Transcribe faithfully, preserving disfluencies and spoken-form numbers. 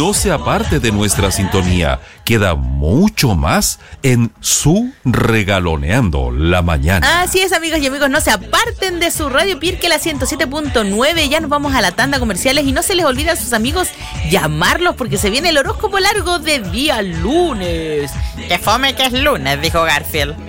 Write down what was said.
no se aparte de nuestra sintonía. Queda mucho más en su Regaloneando la Mañana. Así es, amigos y amigos, no se aparten de su Radio Pirque, la ciento siete punto nueve. Ya nos vamos a la tanda comerciales y no se les olvide a sus amigos llamarlos porque se viene el horóscopo largo de día lunes. Que fome que es lunes, dijo Garfield.